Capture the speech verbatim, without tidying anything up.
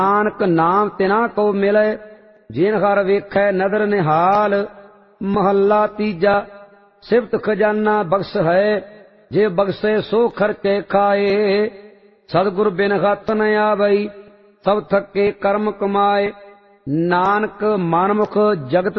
नानक नाम तिना को मिले जिन हर वेखै नदर निहाल। महला तीजा सिफत खजाना बख्श है जे बख्शे सो खर्चे खाए। सतगुर बिन हथ न आवई सब थके कर्म कमाए। नानक मनमुख जगत